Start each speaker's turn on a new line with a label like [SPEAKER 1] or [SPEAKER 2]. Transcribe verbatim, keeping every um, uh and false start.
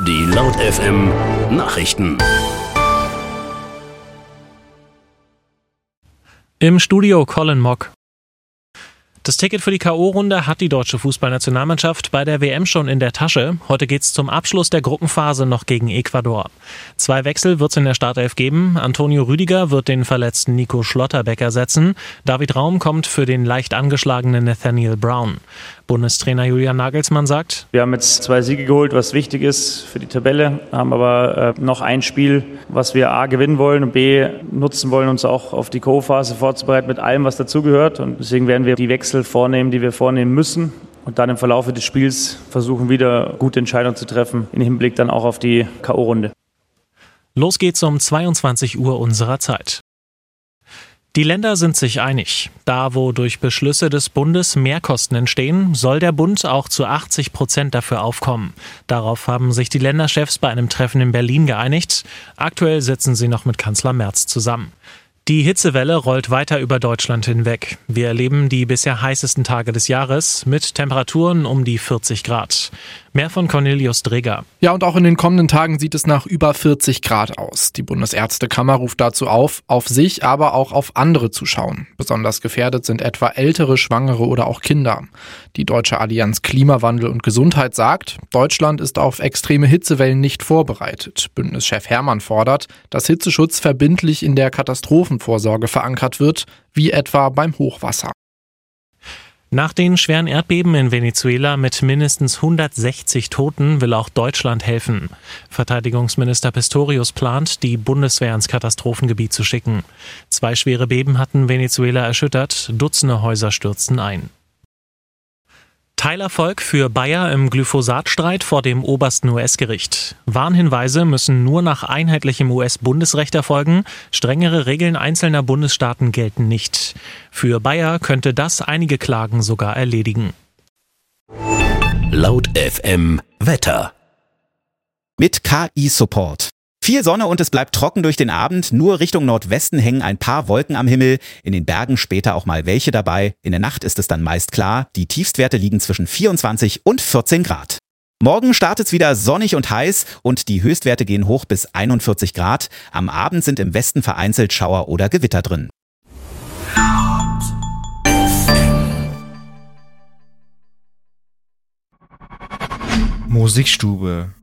[SPEAKER 1] Die Laut F M Nachrichten.
[SPEAKER 2] Im Studio Colin Mock. Das Ticket für die K O-Runde hat die deutsche Fußballnationalmannschaft bei der W M schon in der Tasche. Heute geht's zum Abschluss der Gruppenphase noch gegen Ecuador. Zwei Wechsel wird's in der Startelf geben. Antonio Rüdiger wird den verletzten Nico Schlotterbeck ersetzen. David Raum kommt für den leicht angeschlagenen Nathaniel Brown. Bundestrainer Julian Nagelsmann sagt:
[SPEAKER 3] Wir haben jetzt zwei Siege geholt, was wichtig ist für die Tabelle, haben aber äh, noch ein Spiel, was wir A gewinnen wollen und B nutzen wollen, uns auch auf die K O-Phase vorzubereiten mit allem, was dazugehört. Und deswegen werden wir die Wechsel vornehmen, die wir vornehmen müssen. Und dann im Verlauf des Spiels versuchen, wieder gute Entscheidungen zu treffen, im Hinblick dann auch auf die K O-Runde.
[SPEAKER 2] Los geht's um zweiundzwanzig Uhr unserer Zeit. Die Länder sind sich einig. Da, wo durch Beschlüsse des Bundes Mehrkosten entstehen, soll der Bund auch zu achtzig Prozent dafür aufkommen. Darauf haben sich die Länderchefs bei einem Treffen in Berlin geeinigt. Aktuell sitzen sie noch mit Kanzler Merz zusammen. Die Hitzewelle rollt weiter über Deutschland hinweg. Wir erleben die bisher heißesten Tage des Jahres mit Temperaturen um die vierzig Grad. Mehr von Cornelius Dreger.
[SPEAKER 4] Ja, und auch in den kommenden Tagen sieht es nach über vierzig Grad aus. Die Bundesärztekammer ruft dazu auf, auf sich, aber auch auf andere zu schauen. Besonders gefährdet sind etwa ältere, Schwangere oder auch Kinder. Die Deutsche Allianz Klimawandel und Gesundheit sagt, Deutschland ist auf extreme Hitzewellen nicht vorbereitet. Bündnischef Herrmann fordert, dass Hitzeschutz verbindlich in der Katastrophenvorsorge verankert wird, wie etwa beim Hochwasser.
[SPEAKER 2] Nach den schweren Erdbeben in Venezuela mit mindestens hundertsechzig Toten will auch Deutschland helfen. Verteidigungsminister Pistorius plant, die Bundeswehr ins Katastrophengebiet zu schicken. Zwei schwere Beben hatten Venezuela erschüttert, Dutzende Häuser stürzten ein. Teilerfolg für Bayer im Glyphosat-Streit vor dem obersten U S-Gericht. Warnhinweise müssen nur nach einheitlichem U S-Bundesrecht erfolgen. Strengere Regeln einzelner Bundesstaaten gelten nicht. Für Bayer könnte das einige Klagen sogar erledigen.
[SPEAKER 1] Laut F M Wetter.
[SPEAKER 5] Mit K I-Support. Viel Sonne und es bleibt trocken durch den Abend. Nur Richtung Nordwesten hängen ein paar Wolken am Himmel. In den Bergen später auch mal welche dabei. In der Nacht ist es dann meist klar. Die Tiefstwerte liegen zwischen vierundzwanzig und vierzehn Grad. Morgen startet es wieder sonnig und heiß und die Höchstwerte gehen hoch bis einundvierzig Grad. Am Abend sind im Westen vereinzelt Schauer oder Gewitter drin.
[SPEAKER 6] Musikstube.